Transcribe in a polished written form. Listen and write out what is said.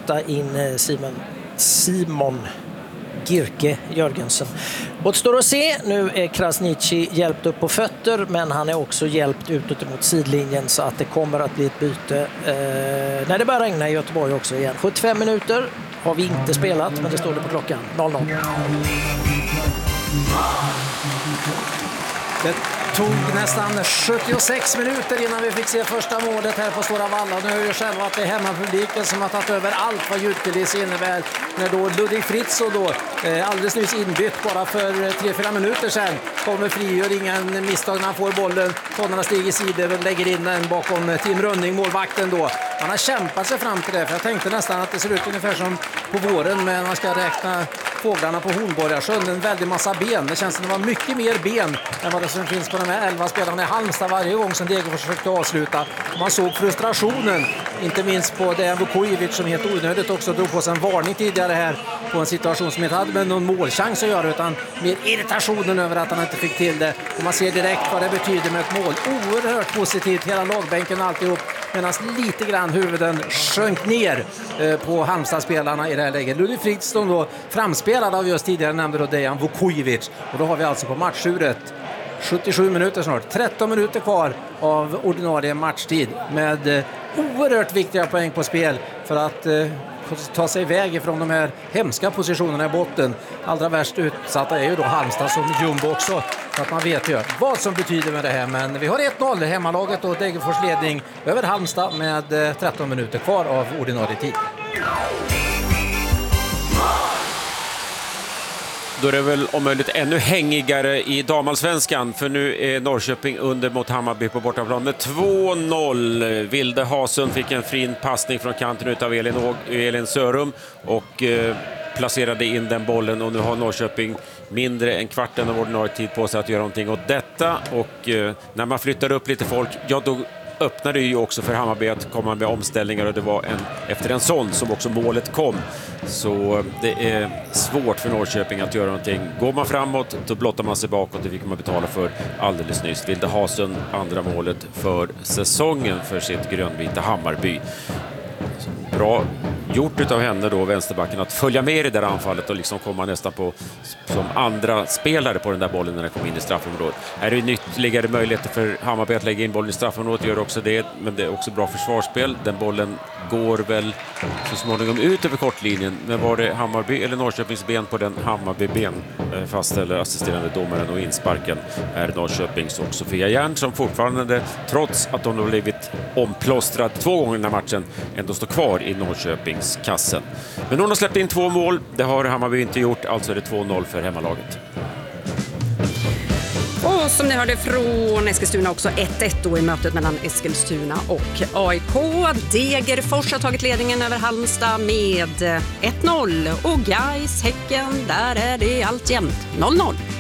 byta in Simon Girke Jörgensen. Återstår att se, nu är Krasniqi hjälpt upp på fötter, men han är också hjälpt utåt mot sidlinjen, så att det kommer att bli ett byte när det börjar regna i Göteborg också igen. 75 minuter har vi inte spelat, men det står det på klockan 00. Det tog nästan 76 minuter innan vi fick se första målet här på Stora Valla. Nu är det själva att det är hemmapubliken som har tagit över allt vad ljudkuliss innebär. När då Ludvig Fritzl då alldeles nyss inbytt bara för 3-4 minuter sedan kommer fri och ingen misstag när han får bollen. Tonarna stiger sidor och lägger in den bakom Tim Rönning, målvakten då. Han har kämpat sig fram till det, för jag tänkte nästan att det ser ut ungefär som på våren, men man ska räkna fåglarna på Hornborgarsjön, en väldig massa ben. Det känns som det var mycket mer ben än vad det som finns på de här 11 spelarna i Halmstad varje gång som Degerfors försökte avsluta. Man såg frustrationen, inte minst på Dejan Vukojevic som helt onödigt också drog på sig en varning tidigare här på en situation som inte hade med någon målchans att göra, utan mer irritationen över att han inte fick till det. Och man ser direkt vad det betyder med ett mål. Oerhört positivt, hela lagbänken alltihop, medan lite grann huvuden sjönk ner på Halmstad-spelarna i det här läget. Ludvig Fritzl då framspelad av just tidigare nämnde då Dejan Vukojevic, och då har vi alltså på matchuret 77 minuter snart, 13 minuter kvar av ordinarie matchtid med oerhört viktiga poäng på spel för att ta sig iväg ifrån de här hemska positionerna i botten. Allra värst utsatta är ju då Halmstad som jumbo också, så att man vet ju vad som betyder med det här. Men vi har 1-0 hemmalaget och Degerfors ledning över Halmstad med 13 minuter kvar av ordinarie tid. Då är det väl om möjligt ännu hängigare i damallsvenskan, för nu är Norrköping under mot Hammarby på bortaplan med 2-0. Vilde Hasund fick en fin passning från kanten utav Elin Sörum och placerade in den bollen, och nu har Norrköping mindre än kvarten av ordinarie tid på sig att göra någonting åt detta. Och när man flyttar upp lite folk, ja då öppnade ju också för Hammarby att komma med omställningar, och det var efter en sån som också målet kom. Så det är svårt för Norrköping att göra någonting. Går man framåt, då blottar man sig bakåt. Det fick man betala för alldeles nyss. Vilde Hasund andra målet för säsongen för sitt grönvita Hammarby. Bra gjort utav henne då, vänsterbacken, att följa med i det där anfallet och liksom komma nästan på som andra spelare på den där bollen när den kom in i straffområdet. Här är det ytterligare möjligheter för Hammarby att lägga in bollen i straffområdet, gör också det, men det är också bra försvarsspel. Den bollen går väl så småningom ut över kortlinjen, men var det Hammarby eller Norrköpings ben på den? Hammarby-ben fastställer assisterande domaren, och insparken är Norrköpings och Sofia Järn, som fortfarande, trots att hon har blivit omplåstrad 2 gånger i den här matchen, ändå står kvar i Norrköpings kassen. Men hon har släppt in 2 mål, det har Hammarby inte gjort, alltså är det 2-0 för hemmalaget. Och som ni hörde från Eskilstuna också 1-1 då i mötet mellan Eskilstuna och AIK. Degerfors har tagit ledningen över Halmstad med 1-0, och Gais Häcken, där är det alltjämt 0-0.